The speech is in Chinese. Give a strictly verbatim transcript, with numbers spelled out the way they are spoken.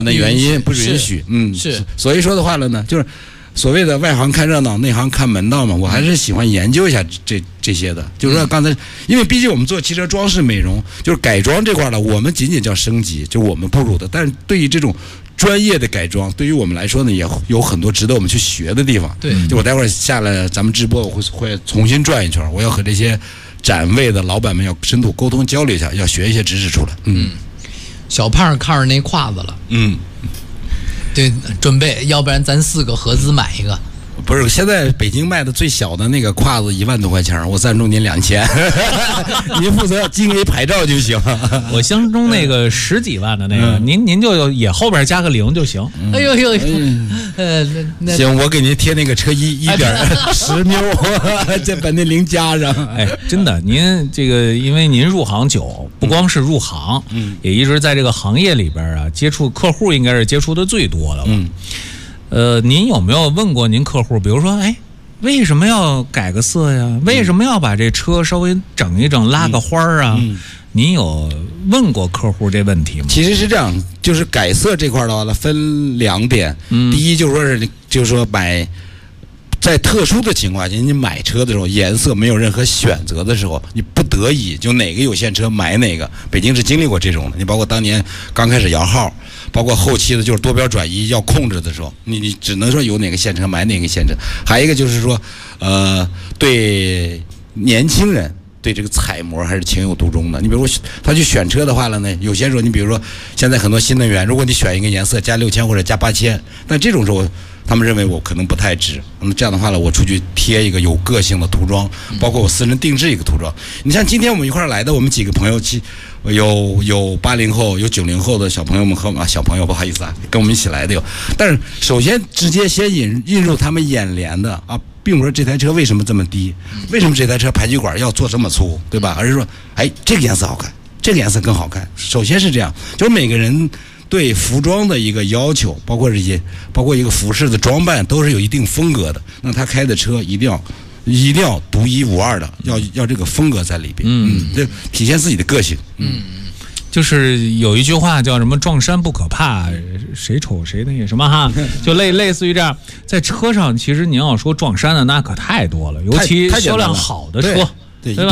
的原因不允许，嗯， 是， 所以说的话了呢，就是所谓的外行看热闹，内行看门道嘛。我还是喜欢研究一下这这些的。就是说刚才，因为毕竟我们做汽车装饰美容，就是改装这块呢，我们仅仅叫升级，就我们步入的。但是对于这种专业的改装，对于我们来说呢，也有很多值得我们去学的地方。 对， 就我待会儿下来咱们直播，我会会重新转一圈，我要和这些展位的老板们要深度沟通交流一下，要学一些知识出来。嗯， 小胖看着那胯子了， 嗯， 对，准备，要不然咱四个合资买一个。 不是，现在北京卖的最小的那个胯子一万多块钱，我赞助您两千，您负责京 A 牌照就行。 我心中那个十几万的那个，嗯、您您就也后边加个零就行。 嗯、哎呦呦，呃，那行，我给您贴那个车衣一点十缪，再把那零加上。 哎，真的，您这个因为您入行久，不光是入行，嗯，也一直在这个行业里边啊，接触客户应该是接触的最多的了。嗯。呃，您有没有问过您客户，比如说，哎，为什么要改个色呀？为什么要把这车稍微整一整，拉个花儿啊？嗯嗯、您有问过客户这问题吗？ 其实是这样，就是改色这块的话呢，分两点。嗯、第一就是说是，就是说买。在特殊的情况下，你买车的时候，颜色没有任何选择的时候，你不得已就哪个有线车买哪个。北京是经历过这种的，你包括当年刚开始摇号，包括后期的就是多标转移要控制的时候，你你只能说有哪个线车买哪个线车。还有一个就是说，呃，对年轻人对这个彩膜还是情有独钟的。你比如说他去选车的话了呢，有些时候你比如说现在很多新能源，如果你选一个颜色加六千或者加八千，但这种时候。他们认为我可能不太值，那么这样的话呢，我出去贴一个有个性的涂装，包括我私人定制一个涂装。你像今天我们一块儿来的，我们几个朋友，其有有八零后，有九零后的小朋友们和啊小朋友，不好意思啊，跟我们一起来的有。但是首先直接先引引入他们眼帘的啊，并不是这台车为什么这么低，为什么这台车排气管要做这么粗，对吧？而是说，哎，这个颜色好看，这个颜色更好看。首先是这样，就是每个人。对服装的一个要求，包括这些，包括一个服饰的装扮，都是有一定风格的。那他开的车一定要，一定要独一无二的，要要这个风格在里边，嗯，这体现自己的个性。嗯， 就是有一句话叫什么“撞衫不可怕，谁丑谁那个什么哈”，就类类似于这样。在车上，其实您要说撞衫的那可太多了，尤其销量好的车，对吧？